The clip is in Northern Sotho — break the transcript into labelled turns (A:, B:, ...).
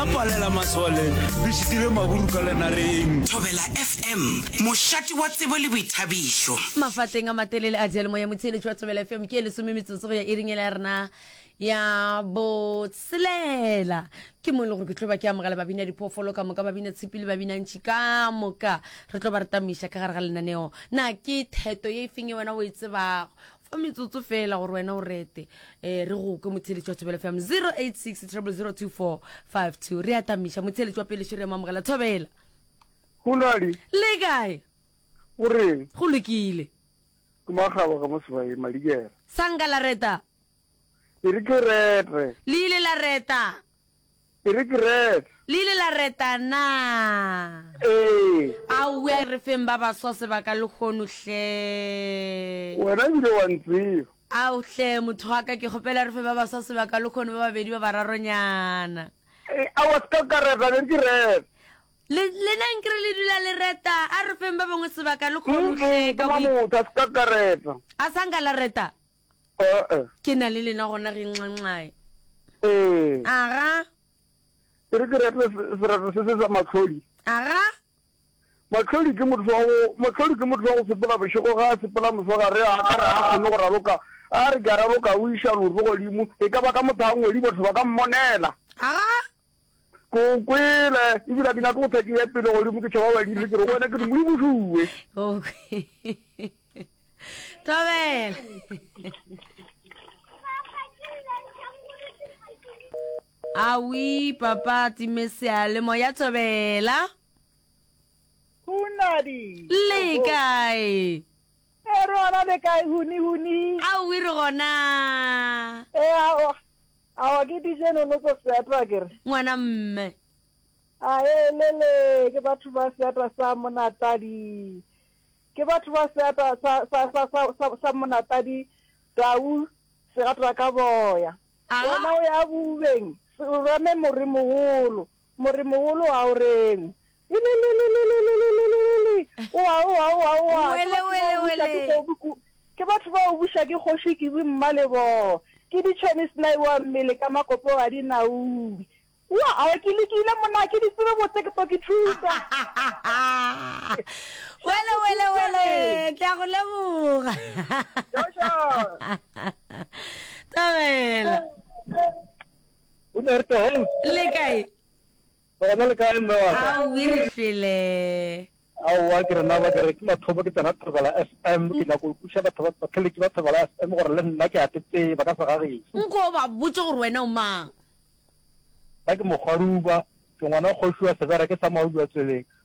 A: palela masole re šitile maburu ka lenareng.
B: Thobela FM mošati wa tsebo le boithabišo.
C: Mafatleng a matelele a jele moya motsheletši wa Thobela FM ke lesome metsotso go ya iring ya rena ya botshelela ke mo le gore ke tlo ba ke amogela babina diphoofolo ka moka babina tshipi le babina ntši ka moka re tlo ba re tamiša ka gare ga lenaneo na ke theto ye feng wena o e tsebago fa metsotso fela gore wena o rete re go ke motsheletši wa Thobela FM 086 0002452 re a tamiša motsheletši wa pelešo re amogela Thobela
D: Hunali
C: le kae
D: o reng
C: go lokile
D: ke magaba ka mosebai maligera
C: sanga la reta
D: ere ke rete
C: le ile la reta
D: ere ke rete
C: le ile la reta na a we re feng ba ba so se ba ka le khono hle
D: wena bile wa ntsi
C: a o hle motho wa ka ke gopela re fe ba ba so se ba ka le khono ba babedi ba bararonyana
D: a wa ska ka reta le ke rete
C: le nang kre le dula le reta a re feng ba bangwe se ba ka le khono hle
D: ka mo ta ska ka reta
C: a sanga la reta ke na le lena gona ge nxanxae aga
D: ere ke rete se se sa matlhodi
C: aga
D: matlhodi ke motho wa go sepela bešego ga a sepela moswagare a ka re a kgone go raloka a re ke a raloka o iša lore godimo e ka ba ka motho a ngwedi batho ba ka mmonela
C: aga
D: ko kwele ebile ke nyaka go thekile pele godimo ke tšhaba badile ke re wena ke dimoi bosue
C: okay Thobela awi papa timeseale moya Thobela
E: Hunadi
C: le kae
E: rona le kae huni
C: awi re gona
E: awa ke dije no no go seatwa kere
C: ngwana mme
E: a lele ke batho ba seatwa sa monatadi ke batho ba seatwa sa monatadi tau se gatwa ka boya ona o ya bubeng re me morri mogolo a o reng ke batho ba o busha ke kgoši ke bimmalebo ke di-Chinese na wa mmele ka makopo a dinaudi wa a ke lekile mona ke di tsebe botse ke to ke thuta
C: wele tla go leboga Thobela
D: o ne re teng
C: le kae
D: bona le kae mme wa ka
C: a we file
D: aowa ke re na ba ke mathobo ke tsena Thobela FM ke nyako puša batho ba tlheleki ba Thobela FM gore le nna ke atetse ba ka se gagešo
C: nko ba botse gore wena o mang
D: ba ke mokgwaruba ke ngwana kgoši wa sebera ke sa maudi wa tsweleng